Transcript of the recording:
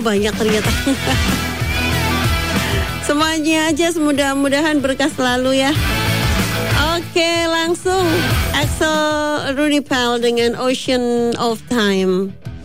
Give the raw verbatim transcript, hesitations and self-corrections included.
Oh banyak ternyata. Semuanya aja mudah-mudahan berkah selalu ya. Oke, langsung Axel Rudy Pell dengan Ocean of Time.